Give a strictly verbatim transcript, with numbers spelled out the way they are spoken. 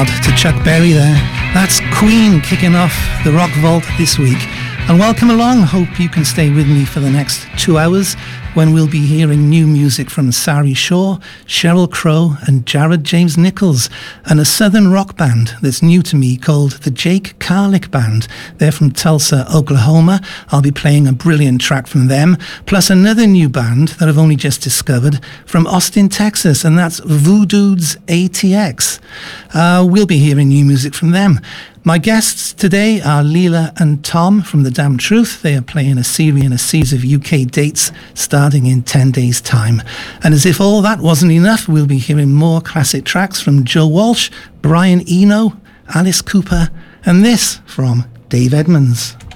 nod to Chuck Berry there. That's Queen kicking off the Rock Vault this week. And welcome along. Hope you can stay with me for the next two hours when we'll be hearing new music from Sari Shaw, Sheryl Crow and Jared James Nichols, and a southern rock band that's new to me called the Jake Carlick Band. They're from Tulsa, Oklahoma. I'll be playing a brilliant track from them, plus another new band that I've only just discovered from Austin, Texas, and that's Voodoo's A T X. Uh, we'll be hearing new music from them. My guests today are Leela and Tom from The Damn Truth. They are playing a series and a series of U K dates starting in ten days' time. And as if all that wasn't enough, we'll be hearing more classic tracks from Joe Walsh, Brian Eno, Alice Cooper, and this from Dave Edmunds.